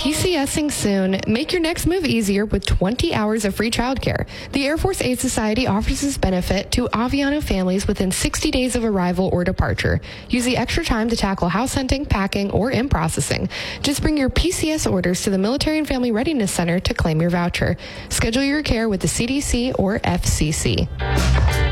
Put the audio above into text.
PCSing soon? Make your next move easier with 20 hours of free childcare. The Air Force Aid Society offers this benefit to Aviano families within 60 days of arrival or departure. Use the extra time to tackle house hunting, packing, or in-processing. Just bring your PCS orders to the Military and Family Readiness Center to claim your voucher. Schedule your care with the CDC or FCC.